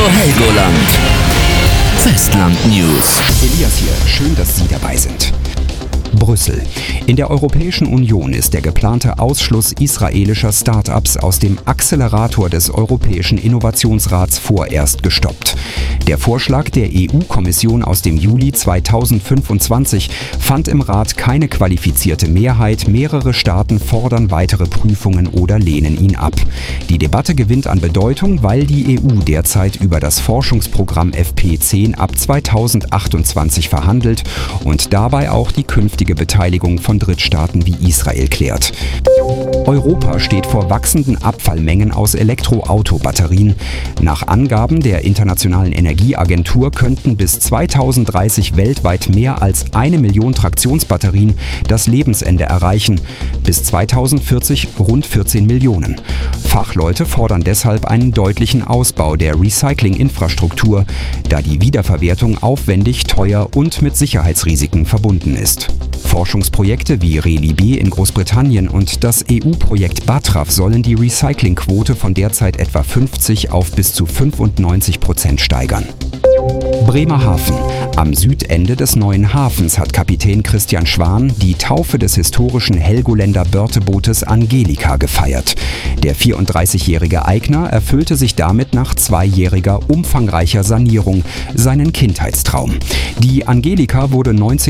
Helgoland. Festland News. Elias hier, schön, dass Sie dabei sind. Brüssel. In der Europäischen Union ist der geplante Ausschluss israelischer Start-ups aus dem Accelerator des Europäischen Innovationsrats vorerst gestoppt. Der Vorschlag der EU-Kommission aus dem Juli 2025 fand im Rat keine qualifizierte Mehrheit. Mehrere Staaten fordern weitere Prüfungen oder lehnen ihn ab. Die Debatte gewinnt an Bedeutung, weil die EU derzeit über das Forschungsprogramm FP10 ab 2028 verhandelt und dabei auch die künftige Beteiligung von Drittstaaten wie Israel klärt. Europa steht vor wachsenden Abfallmengen aus Elektroautobatterien. Nach Angaben der Internationalen Energieagentur könnten bis 2030 weltweit mehr als 1 Million Traktionsbatterien das Lebensende erreichen. Bis 2040 rund 14 Millionen. Fachleute fordern deshalb einen deutlichen Ausbau der Recyclinginfrastruktur, da die Wiederverwertung aufwendig, teuer und mit Sicherheitsrisiken verbunden ist. Forschungsprojekte wie ReLib in Großbritannien und das EU-Projekt BATRAF sollen die Recyclingquote von derzeit etwa 50 auf bis zu 95% steigern. Bremerhaven. Am Südende des neuen Hafens hat Kapitän Christian Schwan die Taufe des historischen Helgoländer Börtebootes Angelika gefeiert. Der 34-jährige Eigner erfüllte sich damit nach 2-jähriger umfangreicher Sanierung seinen Kindheitstraum. Die Angelika wurde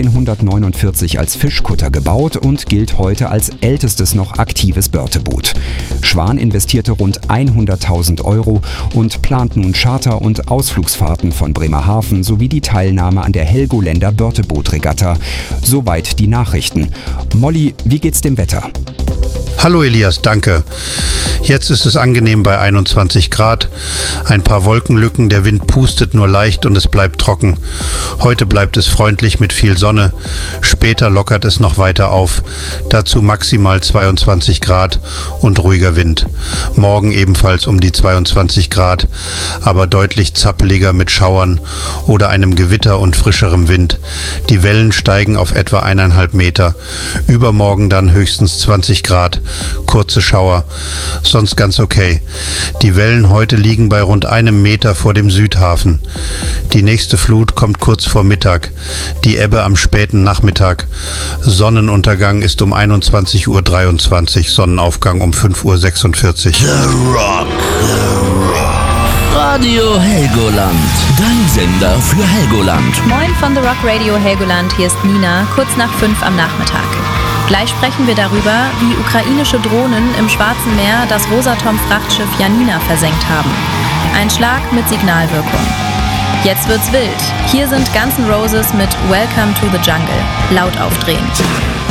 1949 als Fischkutter gebaut und gilt heute als ältestes noch aktives Börteboot. Schwan investierte rund 100.000 € und plant nun Charter- und Ausflugsfahrten von Bremerhaven sowie die Teilnahme an der Helgoländer Börtebootregatta. Soweit die Nachrichten. Molly, wie geht's dem Wetter? Hallo Elias, danke. Jetzt ist es angenehm bei 21 Grad. Ein paar Wolkenlücken, der Wind pustet nur leicht und es bleibt trocken. Heute bleibt es freundlich mit viel Sonne. Später lockert es noch weiter auf. Dazu maximal 22 Grad und ruhiger Wind. Morgen ebenfalls um die 22 Grad, aber deutlich zappeliger mit Schauern oder einem Gewitter und frischerem Wind. Die Wellen steigen auf etwa 1,5 Meter. Übermorgen dann höchstens 20 Grad. Kurze Schauer, sonst ganz okay. Die Wellen heute liegen bei rund 1 Meter vor dem Südhafen. Die nächste Flut kommt kurz vor Mittag, die Ebbe am späten Nachmittag. Sonnenuntergang ist um 21:23 Uhr, Sonnenaufgang um 5:46 Uhr. The Rock. Radio Helgoland. Dein Sender für Helgoland. Moin von The Rock Radio Helgoland, hier ist Nina, kurz nach 5 am Nachmittag. Gleich sprechen wir darüber, wie ukrainische Drohnen im Schwarzen Meer das Rosatom-Frachtschiff Janina versenkt haben. Ein Schlag mit Signalwirkung. Jetzt wird's wild. Hier sind Guns N' Roses mit Welcome to the Jungle. Laut aufdrehen.